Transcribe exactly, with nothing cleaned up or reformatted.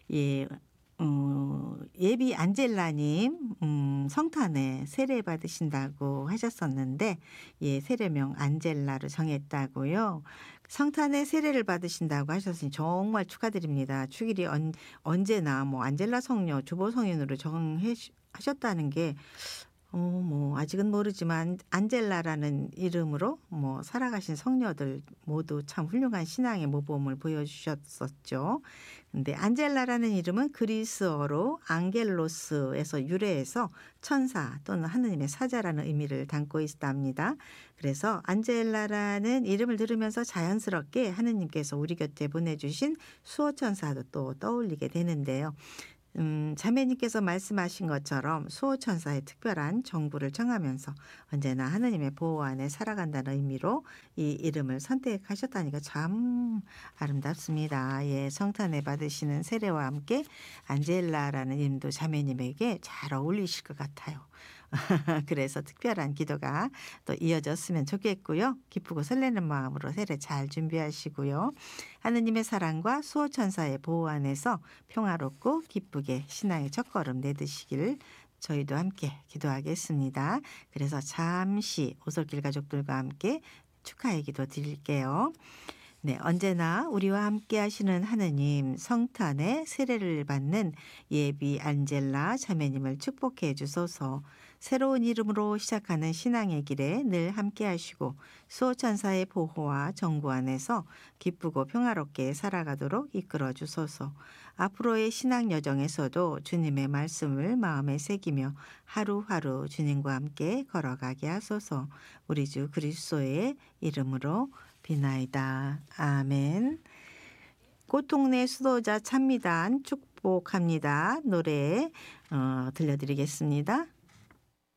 예. 어 예비 안젤라님 음 성탄에 세례 받으신다고 하셨었는데 예 세례명 안젤라로 정했다고요. 성탄에 세례를 받으신다고 하셨으니 정말 축하드립니다. 축일이 언 언제나 뭐 안젤라 성녀 주보 성인으로 정해 주 하셨다는 게 어 뭐 아직은 모르지만 안젤라라는 이름으로 뭐 살아가신 성녀들 모두 참 훌륭한 신앙의 모범을 보여주셨었죠. 근데 안젤라라는 이름은 그리스어로 앙겔로스에서 유래해서 천사 또는 하느님의 사자라는 의미를 담고 있답니다. 그래서 안젤라라는 이름을 들으면서 자연스럽게 하느님께서 우리 곁에 보내주신 수호천사도 또 떠올리게 되는데요. 음 자매님께서 말씀하신 것처럼 수호천사의 특별한 정부를 청하면서 언제나 하느님의 보호 안에 살아간다는 의미로 이 이름을 선택하셨다니까 참 아름답습니다. 예, 성탄에 받으시는 세례와 함께 안젤라라는 이름도 자매님에게 잘 어울리실 것 같아요. 그래서 특별한 기도가 또 이어졌으면 좋겠고요. 기쁘고 설레는 마음으로 세례 잘 준비하시고요. 하느님의 사랑과 수호천사의 보호 안에서 평화롭고 기쁘게 신앙의 첫걸음 내드시기를 저희도 함께 기도하겠습니다. 그래서 잠시 오솔길 가족들과 함께 축하의 기도 드릴게요. 네, 언제나 우리와 함께 하시는 하느님 성탄에 세례를 받는 예비 안젤라 자매님을 축복해 주소서. 새로운 이름으로 시작하는 신앙의 길에 늘 함께 하시고 수호천사의 보호와 정부 안에서 기쁘고 평화롭게 살아가도록 이끌어 주소서. 앞으로의 신앙 여정에서도 주님의 말씀을 마음에 새기며 하루하루 주님과 함께 걸어가게 하소서. 우리 주 그리스도의 이름으로 비나이다. 아멘. 고통내 수도자 찬미단 축복합니다. 노래 어, 들려드리겠습니다.